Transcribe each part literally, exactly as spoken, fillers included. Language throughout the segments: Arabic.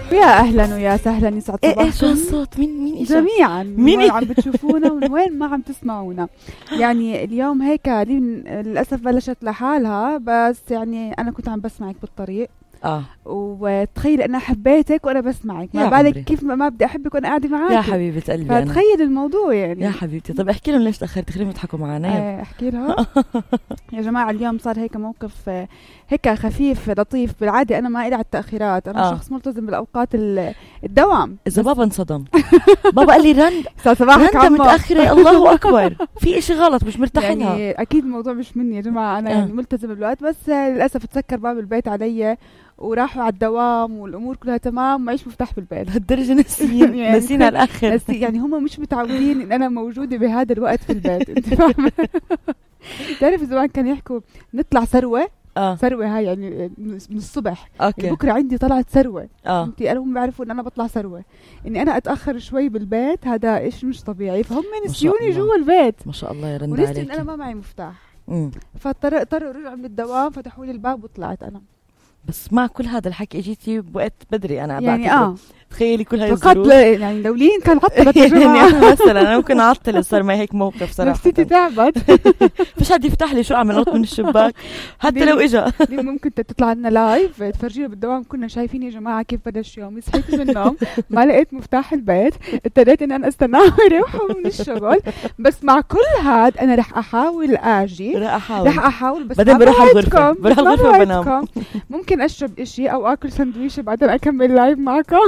يا اهلا ويا سهلا، يسعد صباحكم. ايش هالصوت؟ مين مين ايش جميعا؟ مين وين عم بتشوفونا ومن وين ما عم تسمعونا؟ يعني اليوم هيك لين للاسف بلشت لحالها، بس يعني انا كنت عم بسمعك بالطريق اه وتخيل انا حبيتك وانا بسمعك، ما بالك كيف ما بدي احبك وانا قاعده معاك يا حبيبه قلبي. انا فتخيل الموضوع يعني يا حبيبتي. طب احكي لهم ليش تاخرتي، خليهم يضحكوا معنا. آه احكي لها. يا جماعه اليوم صار هيك موقف آه هيك خفيف لطيف. بالعاده انا ما إلي على التاخيرات، انا آه. شخص ملتزم بالاوقات الدوام. اذا بابا انصدم بابا قال لي رند صباحك رند متاخره. الله اكبر، في اشي غلط، مش مرتاحين. يعني اكيد الموضوع مش مني يا جماعه، انا آه. يعني ملتزم بالوقت، بس للاسف تسكر باب البيت علي وراحوا على الدوام والامور كلها تمام، معيش مفتاح بالبيت. لهالدرجه ناسيين يعني ناسيين على الاخر. يعني هم مش متعودين ان انا موجوده بهذا الوقت في البيت. انت فاهمه؟ تعرف زمان كانوا يحكوا نطلع سروه. اه سروه هاي يعني من الصبح. اوكي بكره عندي طلعت سروه. اه انت هم بيعرفوا ان انا بطلع سروه، اني انا اتاخر شوي بالبيت هذا ايش مش طبيعي، فهم نسيوني جوا البيت. ما شاء الله يا رند عليك. ونسيت انا ما معي مفتاح. امم فاضطر اضطروا رجعوا من الدوام، فتحوا لي الباب وطلعت انا. بس مع كل هذا الحكي اجيتي بوقت بدري. انا يعني اه تخيلي كل هاي الظروف يعني لو لين كان عطلت يا جماعه. يعني مثلا انا ممكن اعطل، صار معي هيك موقف صراحه نفسيتي تعبت. فيش حد يفتح لي، شو اعمل؟ نط من الشباك حتى لو اجا. ممكن تطلع لنا لايف تفرجينا بالدوام. كنا شايفين يا جماعه كيف بلش يومي. صحيت من النوم ما لقيت مفتاح البيت، ابتديت ان انا استناهم يروحوا من الشغل. بس مع كل هاد انا رح احاول اجي، رح احاول رح احاول بس بعدين بروح على الغرفه بروح على الغرفه وبنام. ممكن اشرب اشي او اكل سندويشه بعدين اكمل لايف معكم.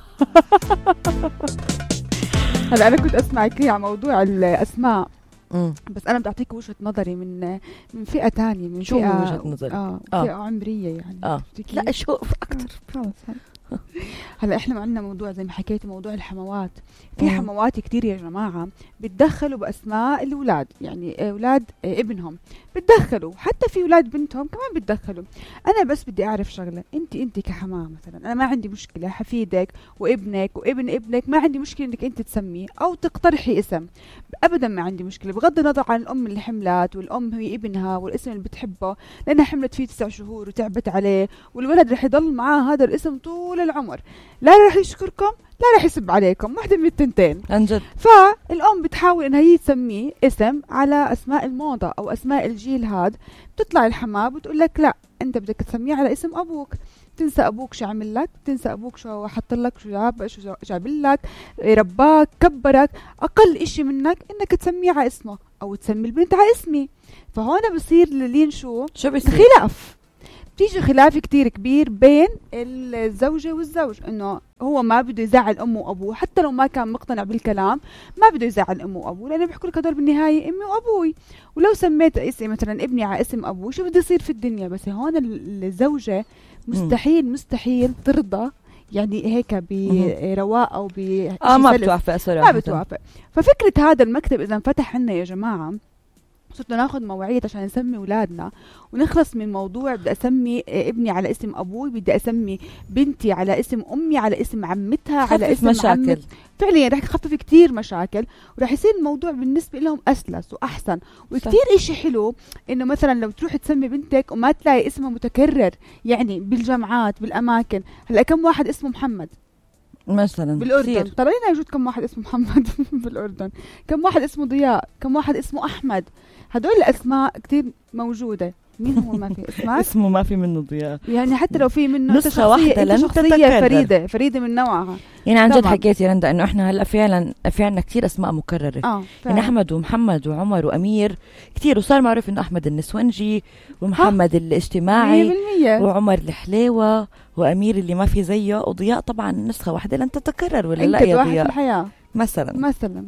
هلا انا كنت اسمعك على موضوع الاسماء. مم. بس انا بدي اعطيك وجهه نظري من من فئه ثانيه، من شو فئه وجهه نظري؟ اه فئه آه. عمريه يعني. اه لا شوف اكثر. خلص هلا احنا عندنا موضوع زي ما حكيت، موضوع الحموات. في حموات كتير يا جماعه بتدخلوا باسماء الاولاد، يعني اولاد ابنهم بتدخلوا، حتى في اولاد بنتهم كمان بتدخلوا. انا بس بدي اعرف شغله، انت انت كحماه مثلا، انا ما عندي مشكله حفيدك وابنك وابن ابنك، ما عندي مشكله انك انت تسميه او تقترحي اسم، ابدا ما عندي مشكله، بغض النظر عن الام اللي حملت والام هي ابنها والاسم اللي بتحبه، لانها حملت فيه تسع شهور وتعبت عليه، والولد رح يضل معاه هذا الاسم طول العمر. لا رح يشكركم لا رح يسب عليكم، واحدة من التنتين عن جد. فالأم بتحاول إنها هي تسميه اسم على أسماء الموضة أو أسماء الجيل هاد. بتطلع الحماة بتقول لك لا أنت بدك تسميه على اسم أبوك، تنسى أبوك شو عمل لك، تنسى أبوك شو حط لك، شو جاب شو جاب لك، رباك كبرك، أقل إشي منك إنك تسميه على اسمه أو تسمي البنت على اسمي. فهون بصير لين شو شو بيصير خلاف، بتيجي خلاف كتير كبير بين الزوجة والزوج، انه هو ما بده يزعل امه وابوه، حتى لو ما كان مقتنع بالكلام ما بده يزعل امه وابوه، لانه بيحكوا لك هدول بالنهاية امي وابوي، ولو سميت اسم مثلا ابني على اسم ابوي شو بده يصير في الدنيا. بس هون الزوجة مستحيل مستحيل ترضى يعني هيك برواء او ب اه ما بتوافق صراحة، ما بتوافق. ففكرة هذا المكتب اذا انفتح عنا يا جماعة، صرنا ناخذ مواعيد عشان نسمي اولادنا ونخلص من موضوع بدي اسمي ابني على اسم ابوي، بدي اسمي بنتي على اسم امي، على اسم عمتها، على اسم مشاكل عمت. فعليا رح يخفف كتير مشاكل، ورح يصير الموضوع بالنسبه لهم اسلس واحسن. وكتير اشي حلو انه مثلا لو تروح تسمي بنتك وما تلاقي اسمها متكرر، يعني بالجامعات بالاماكن. هلا كم واحد اسمه محمد مثلا بالاردن؟ ترى لنا يوجد كم واحد اسمه محمد بالاردن، كم واحد اسمه ضياء، كم واحد اسمه احمد. هدول الاسماء كتير موجوده. مين هو ما في اسماء اسمه ما في منه ضياء، يعني حتى لو في منه نسخه واحده لن تتكرر، فريده فريده من نوعها. يعني عن جد حكيتي رندا انه احنا هلا فعلا في عندنا كثير اسماء مكرره. اه يعني احمد ومحمد وعمر وامير كثير، وصار معروف انه احمد النسونجي ومحمد الاجتماعي مية بالمية وعمر الحليوه وامير اللي ما في زيه، وضياء طبعا نسخه واحده لن تتكرر ولا لا يا ضياء الحياه مثلا مثلا.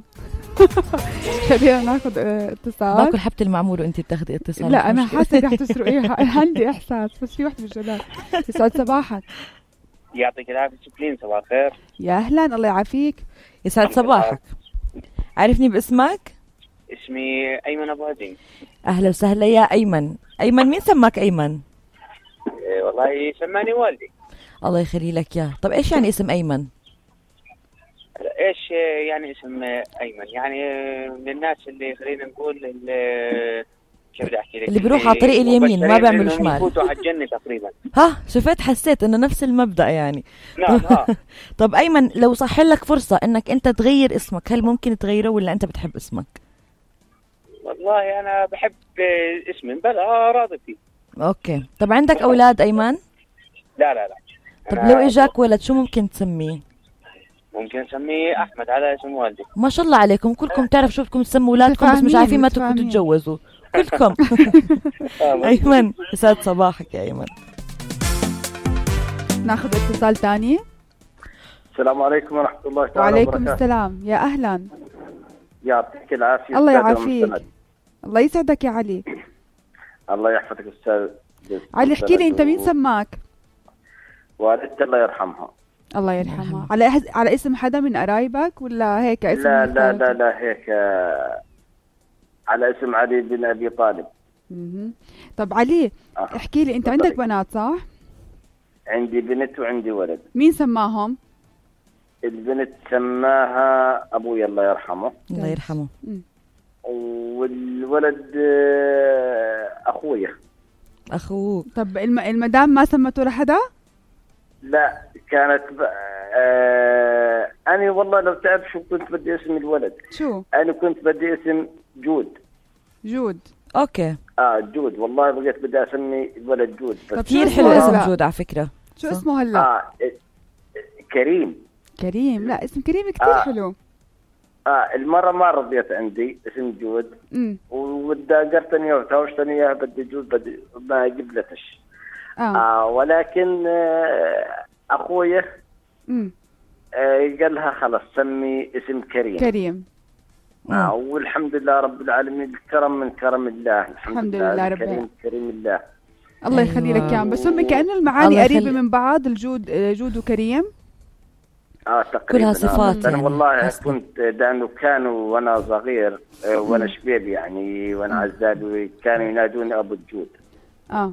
خلينا ناخذ اتصال. باكل حبة المعمول وانت بتاخذي اتصال. لا انا حاسه رح تسرقيها، عندي احساس. بس في وحده بالجلال. يسعد صباحك. يعطيك العافيه. شكرين. صباح الخير. يا اهلا الله يعافيك. يسعد صباحك. عرفني باسمك؟ اسمي ايمن ابو هدين. اهلا وسهلا يا ايمن. ايمن مين سماك ايمن؟ إيه والله سماني والدي. الله يخلي لك اياه. طب ايش يعني اسم ايمن؟ ايش يعني اسم ايمن؟ يعني من الناس اللي خلينا نقول اللي شو بدي احكي لك، اللي بيروح على طريق اليمين ما بيعملوا شمال. يفوتوا على الجنة تقريبا. ها شفت، حسيت انه نفس المبدأ يعني. نعم. ها طب ايمن، لو صح لك فرصة انك انت تغير اسمك، هل ممكن تغيره ولا انت بتحب اسمك؟ والله انا بحب اسمي بلا راضي فيه. اوكي. طب عندك اولاد ايمن؟ لا لا لا. طب أنا لو اجاك ولد شو ممكن تسميه؟ ممكن اسميه احمد على اسم والدي. ما شاء الله عليكم كلكم تعرف شو بدكم تسموا اولادكم، بس مش متفاهمين- عارفين متى بدكم متفاهمين. تتجوزوا كلكم. ايمن يسعد صباحك يا ايمن. ناخذ اتصال تاني. السلام عليكم ورحمة الله تعالى وعليكم وبركاته. السلام، يا أهلا. يعطيك العافية الله أستاذ يعافيك. مستند. الله يسعدك يا علي. الله يحفظك أستاذ. علي احكي لي أنت مين سماك؟ والدتي الله يرحمها. الله يرحمها. على إح- على اسم حدا من قرايبك ولا هيك اسم؟ لا لا لا لا هيك آه، على اسم علي بن أبي طالب. مهم. طب علي آه. احكي لي، أنت تفضلي. عندك بنات صح؟ عندي بنت وعندي ولد. مين سماهم؟ البنت سماها أبوي الله يرحمه، الله يرحمه. والولد آه، أخويا. اخوك. طب الم... المدام ما سمته لحدا؟ لا كانت ب... آه... أنا والله لو تعرف شو كنت بدي اسم الولد. شو؟ أنا كنت بدي اسم جود. جود. اوكي. اه جود، والله بقيت بدي اسمي الولد جود طب بس. كثير شو حلو اسمه اسم هلا؟ جود على فكرة. شو صح. اسمه هلا؟ اه كريم. كريم. لا اسم كريم كتير آه. حلو. اه المرة ما رضيت عندي اسم جود، امم وداقرتني وتهوشتني اياها بدي جود، بدي ما قبلتش. اه آه ولكن آه اخويا امم آه قال لها خلص سمي اسم كريم. كريم. آه والحمد لله رب العالمين، الكرم من كرم الله. الحمد, الحمد لله رب الكريم العالمين. كريم الله. الله أيوة. يخلي لك اياهم، بس هم كأنه المعاني الله قريبة يخلي- من بعض، الجود جود وكريم. اه تقريبا. كلها آه. صفات بس انا يعني والله أصلاً. كنت لانه كانوا وانا صغير آه، وانا شبيب يعني وانا عزال كانوا ينادوني ابو الجود. اه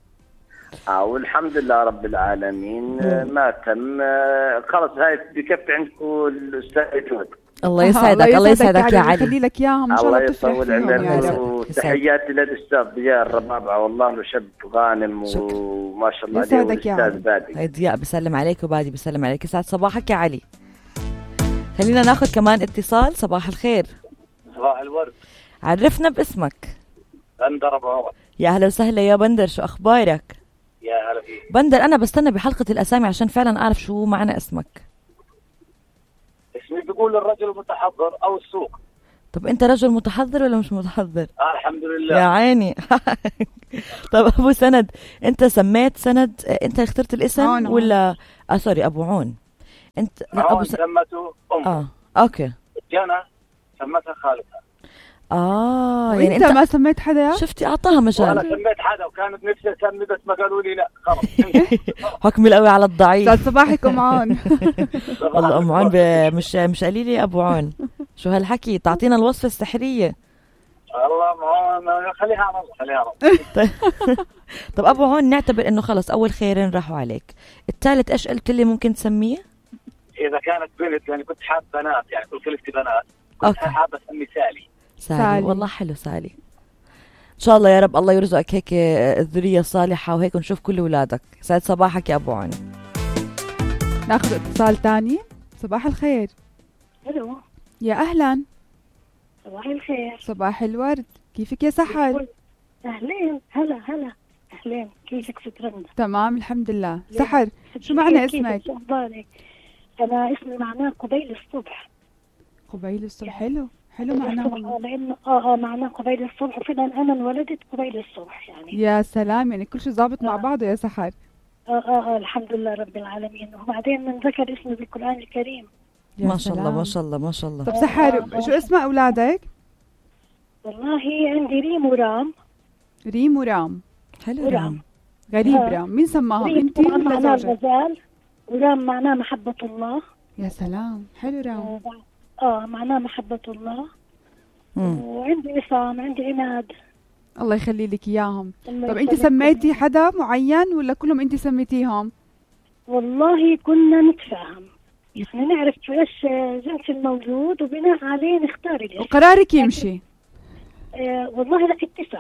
اه والحمد لله رب العالمين آه، ما تم آه، خلص هاي بكفي عندكم الاستاذ جود. الله يسعدك. الله يسعدك يا علي. يخلي لك اياهم ان شاء الله الله تفرح يطول فيهم يا عمرك، رب. وتحياتي للاستاذ ضياء الربابعه، والله له شاب غانم شكرا. وما شاء الله عليه، يسعدك يا علي. والاستاذ بادي. هاي ضياء بسلم عليك وبادي بسلم عليك. يسعد صباحك يا علي. خلينا ناخذ كمان اتصال. صباح الخير. صباح الورد. عرفنا باسمك. بندر ابو عمر. يا اهلا وسهلا يا بندر، شو اخبارك؟ يا هلا فيك. بندر انا بستنى بحلقة الاسامي عشان فعلا اعرف شو معنى اسمك. اسمي بيقول الرجل المتحضر او السوق. طب انت رجل متحضر ولا مش متحضر؟ آه الحمد يا لله. عيني. طب ابو سند، انت سميت سند، انت اخترت الاسم عون عون. ولا اه سوري ابو عون. انت لا ابو عون س... سمته ام. اه اوكي. جنى سمتها خالتها. اه يعني وانت انت ما سميت حدا؟ شفتي اعطاها وانا مجال. سميت حدا وكانت نفسي اسمي بس ما قالوا لي لا خلص. حكم القوي على الضعيف. سعد صباحك ام عون. والله ام عون ب... مش مش قليلة ابو عون. شو هالحكي، تعطينا الوصفة السحرية. الله معون، خليها على الله خليها على الله. طب ابو عون نعتبر انه خلص اول خيرين راحوا عليك. الثالث ايش قلت لي ممكن تسميه؟ اذا كانت بنت يعني كنت حاب بنات، يعني كل خلفتي بنات كنت أوكي. حابه اسمي سالي. سالي. سالي. والله حلو سالي. ان شاء الله يا رب الله يرزقك هيك الذرية الصالحة وهيك ونشوف كل اولادك. سعد صباحك يا ابو عون. ناخذ اتصال تاني. صباح الخير. الو يا اهلا. صباح الخير. صباح الورد، كيفك يا سحر؟ اهلين. هلا هلا اهلين، كيفك سترنا؟ تمام الحمد لله. سحر شو معنى كيفك؟ اسمك؟ شو اخبارك؟ انا اسمي معناه قبيل الصبح. قبيل الصبح. حلو حلو معناه الصبح، والله. آه، لانه اه اه معناه قبيل الصبح، وفعلا انا انولدت قبيل الصبح يعني. يا سلام، يعني كل شيء ظابط مع آه. بعضه يا سحر. اه اه اه الحمد لله رب العالمين. وبعدين من ذكر اسمي بالقران الكريم. يا ما شاء الله سلام. ما شاء الله ما شاء الله. طب سحر شو اسماء اولادك؟ والله عندي ريم ورام. ريم ورام. حلو ورام. رام. غريب آه. رام، مين سماهم؟ ريم انت طبعاً ولا معناه زوجك؟ الغزال، ورام معناه محبة الله. يا سلام حلو رام. اه آه، معناه محبة الله. مم. وعندي عصام، عندي عناد. الله يخلي لك اياهم. الله طب انت يخليك. سميتي حدا معين ولا كلهم انت سميتيهم؟ والله كنا نتفاهم، يعني نعرف ايش جنس الموجود وبناء عليه نختار الاسم. وقرارك يمشي. آه والله لا اتفاق.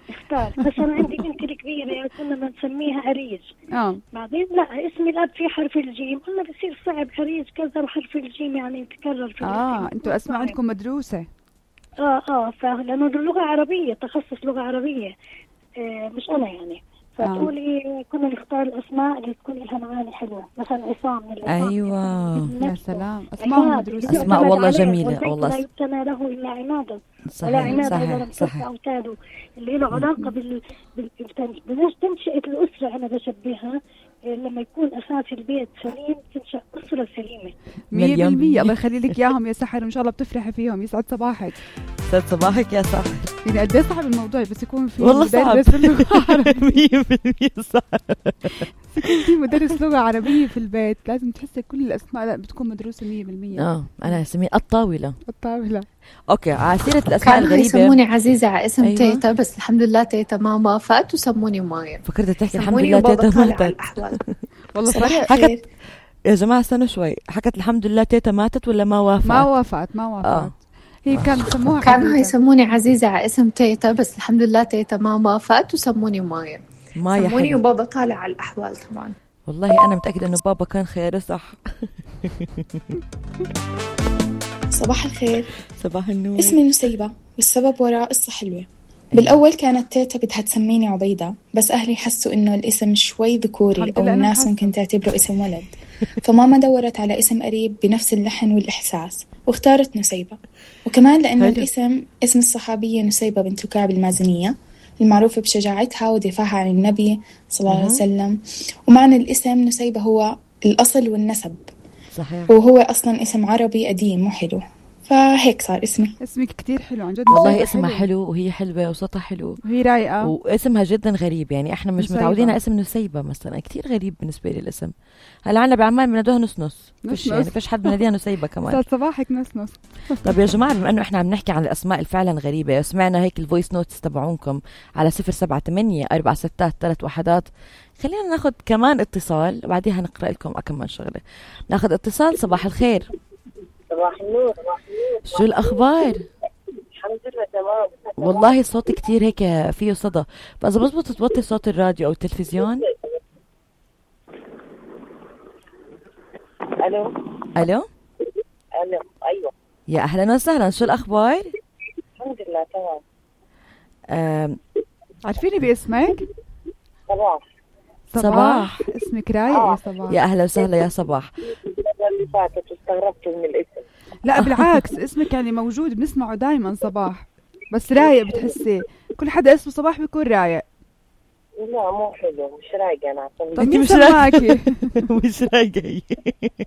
اختار. مثلا عندي بنت الكبيرة كنا بنسميها عريج، اه بعدين لا اسم الأب في حرف الجيم، قلنا بصير صعب عريج كذا وحرف الجيم يعني يتكرر في اه الاسم. انتوا اسماء صعب. عندكم مدروسة. اه اه فلأنه اللغة عربية، تخصص لغة عربية، آه مش أنا يعني. فتقولي كنا نختار الأسماء اللي تكون لها معاني حلوة، مثلا عصام من العصام. أيوة. يا سلام، اسماء مدروسة. أسماء والله جميلة والله. لا يبتنى له إلا عمادا، ولا صحيح عماد ولا صحيح لم صحيح. ترفع أوتاده، اللي له علاقة بال بال بدناش تنشئة الأسرة. أنا بشبهها لما يكون أساس البيت سليم تنشأ أسرة سليمة. مية بالمية. الله يخلي لك إياهم يا سحر، إن شاء الله بتفرحي فيهم. يسعد صباحك. يسعد صباحك يا سحر. يعني قد ايه صعب الموضوع، بس يكون في والله صعب. مدرس لغة عربية. مية بالمية صعب. يكون في مدرس لغة عربية في البيت، لازم تحسي كل الأسماء لا بتكون مدروسة مية بالمية. اه أنا اسميه الطاولة. الطاولة. أوكي، على سيرة الأسماء كانوا الغريبة يسموني عزيزة على اسم أيوة. تيتا، بس الحمد لله تيتا ما وافقت وسموني مريم. فكرت تحكي الحمد سموني لله وبابا تيتا طالع على ماتت. الأحوال. والله صباح صحيح. الخير. يا جماعة استنوا شوي، حكت الحمد لله تيتا ماتت ولا ما وافقت؟ ما وافقت ما وافقت. آه. هي كانوا يسموها كانوا عزيزة. يسموني عزيزة على اسم تيتا، بس الحمد لله تيتا ما وافقت وسموني مريم. ما يا سموني حلو. وبابا طالع على الأحوال طبعا. والله أنا متأكدة إنه بابا كان خير صح. صباح الخير. صباح النور. اسمي نسيبة، والسبب وراء قصة حلوة. بالأول كانت تيتا بدها تسميني عبيدة، بس أهلي حسوا إنه الاسم شوي ذكوري أو الناس ممكن تعتبره اسم ولد، فماما دورت على اسم قريب بنفس اللحن والإحساس واختارت نسيبة. وكمان لأنه الاسم اسم الصحابية نسيبة بنت كعب المازنية المعروفة بشجاعتها ودفاعها عن النبي صلى الله عليه وسلم. ومعنى الاسم نسيبة هو الأصل والنسب. صحيح. وهو أصلا اسم عربي قديم مو حلو، فهيك صار اسمي. اسمك كتير حلو عن جد. والله اسمها حلو. حلو وهي حلوة وصوتها حلو وهي رايقة واسمها جدا غريب. يعني احنا مش نسيبة. متعودين على اسم نسيبة مثلا، كتير غريب بالنسبة لي الاسم. هلا عنا بعمان بنادوها نص نص. فيش يعني فيش حد بناديها نسيبة كمان. سعد صباحك نص نص. طب يا جماعة، بما انه احنا عم نحكي عن الاسماء الفعلا غريبة، سمعنا هيك الفويس نوتس تبعونكم على صفر سبعة ثمانية أربعة ستات ثلاث وحدات. خلينا ناخد كمان اتصال وبعديها نقرأ لكم كمان شغلة. ناخد اتصال. صباح الخير. صباح النور. شو الأخبار؟ الحمد لله تمام. والله الصوت كتير هيك فيه صدى، فإذا بزبط توطي صوت الراديو أو التلفزيون. ألو. ألو. ألو أيوة. يا أهلا وسهلا، شو الأخبار؟ الحمد لله تمام. آم. عارفيني باسمك؟ صباح. صباح. اسمك رايق آه. يا صباح. يا أهلا وسهلا يا صباح. اللي فاتت استغربت من الاسم. لا بالعكس، اسمك يعني موجود بنسمعه دايما صباح، بس رايق بتحسيه. كل حدا اسمه صباح بيكون رايق. لا مو حلو، مش رايقة أنا. طب مين سماكي؟ مش رايقة هي.